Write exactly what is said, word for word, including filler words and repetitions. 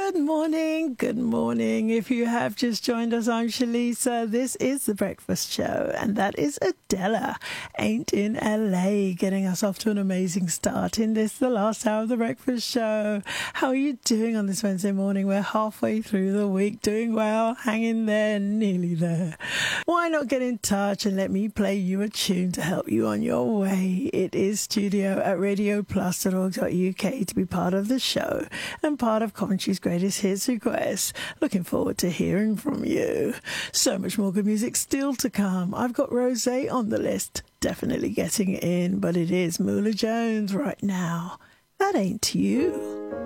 Good morning, good morning. If you have just joined us, I'm Shalisa. This is The Breakfast Show, and that is Adela, Ain't in L A, getting us off to an amazing start in this, the last hour of The Breakfast Show. How are you doing on this Wednesday morning? We're halfway through the week, doing well, hanging there, nearly there. Why not get in touch and let me play you a tune to help you on your way? It is studio at radio plus dot org dot U K to be part of the show and part of Coventry's Greatest Hits requests. Looking forward to hearing from you. So much more good music still to come. I've got Rosé on the list, definitely getting in, but it is Moolah Jones right now. That Ain't You.